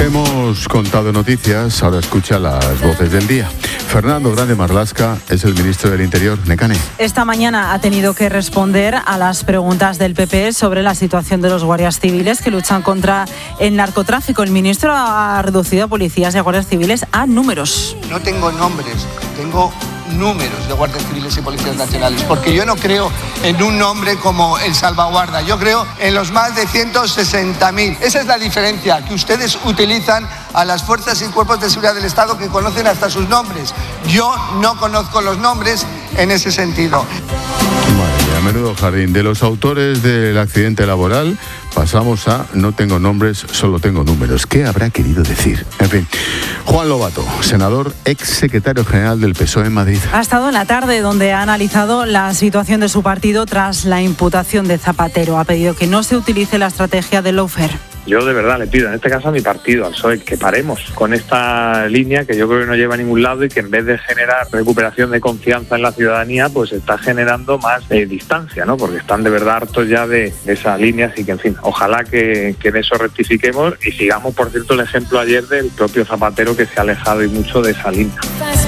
Hemos contado noticias, ahora escucha las voces del día. Fernando Grande Marlaska es el ministro del Interior. Necane. Esta mañana ha tenido que responder a las preguntas del PP sobre la situación de los guardias civiles que luchan contra el narcotráfico. El ministro ha reducido a policías y a guardias civiles a números. No tengo nombres, tengo números de guardias civiles y policías nacionales, porque yo no creo en un nombre como el salvaguarda, yo creo en los más de 160.000. Esa es la diferencia, que ustedes utilizan a las fuerzas y cuerpos de seguridad del Estado que conocen hasta sus nombres. Yo no conozco los nombres en ese sentido. Vaya, menudo jardín. De los autores del accidente laboral pasamos a no tengo nombres, solo tengo números. ¿Qué habrá querido decir? En fin, Juan Lobato, senador, ex secretario general del PSOE en Madrid. Ha estado en la tarde donde ha analizado la situación de su partido tras la imputación de Zapatero. Ha pedido que no se utilice la estrategia del lawfare. Yo de verdad le pido, en este caso a mi partido, al PSOE, que paremos con esta línea que yo creo que no lleva a ningún lado y que en vez de generar recuperación de confianza en la ciudadanía, pues está generando más distancia, ¿no? Porque están de verdad hartos ya de esa línea, así que en fin, ojalá que en eso rectifiquemos y sigamos, por cierto, el ejemplo ayer del propio Zapatero, que se ha alejado y mucho de esa línea.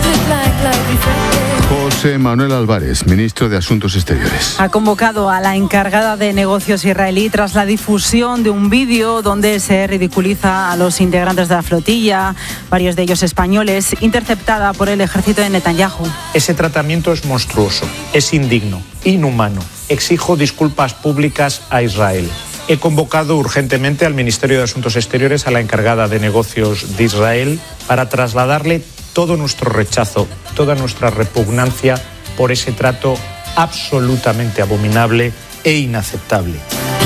José Manuel Álvarez, ministro de Asuntos Exteriores. Ha convocado a la encargada de negocios israelí tras la difusión de un vídeo donde se ridiculiza a los integrantes de la flotilla, varios de ellos españoles, interceptada por el ejército de Netanyahu. Ese tratamiento es monstruoso, es indigno, inhumano. Exijo disculpas públicas a Israel. He convocado urgentemente al Ministerio de Asuntos Exteriores a la encargada de negocios de Israel para trasladarle todo nuestro rechazo, toda nuestra repugnancia por ese trato absolutamente abominable e inaceptable.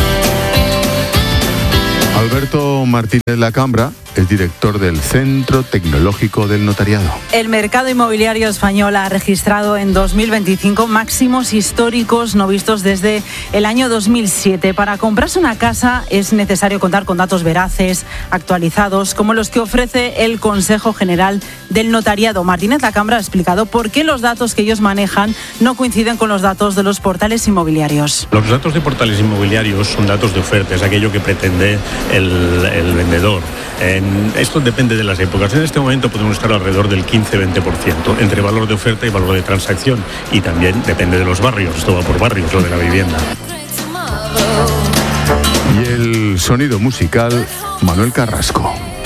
Alberto Martínez Lacambra es director del Centro Tecnológico del Notariado. El mercado inmobiliario español ha registrado en 2025 máximos históricos no vistos desde el año 2007. Para comprarse una casa es necesario contar con datos veraces, actualizados, como los que ofrece el Consejo General del Notariado. Martínez Lacambra ha explicado por qué los datos que ellos manejan no coinciden con los datos de los portales inmobiliarios. Los datos de portales inmobiliarios son datos de oferta, es aquello que pretende el vendedor. Esto depende de las épocas. En este momento podemos estar alrededor del 15-20% entre valor de oferta y valor de transacción. Y también depende de los barrios. Esto va por barrios, lo de la vivienda. Y el sonido musical, Manuel Carrasco.